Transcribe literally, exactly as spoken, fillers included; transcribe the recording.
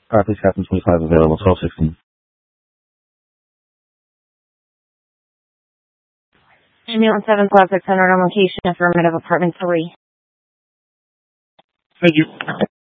All right, please, Captain twenty-five available, twelve sixteen. Ambulance seven five six hundred on location, affirmative, apartment three. Thank you.